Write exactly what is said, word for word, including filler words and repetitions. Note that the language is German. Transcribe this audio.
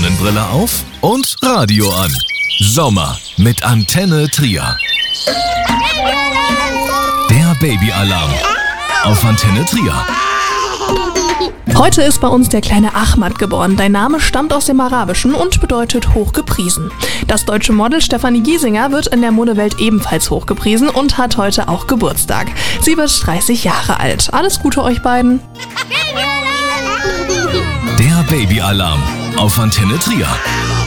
Sonnenbrille auf und Radio an. Sommer mit Antenne Trier. Der Babyalarm auf Antenne Trier. Heute ist bei uns der kleine Ahmad geboren. Dein Name stammt aus dem Arabischen und bedeutet hochgepriesen. Das deutsche Model Stefanie Giesinger wird in der Modewelt ebenfalls hochgepriesen und hat heute auch Geburtstag. Sie wird dreißig Jahre alt. Alles Gute euch beiden. Der Babyalarm auf Antenne Trier.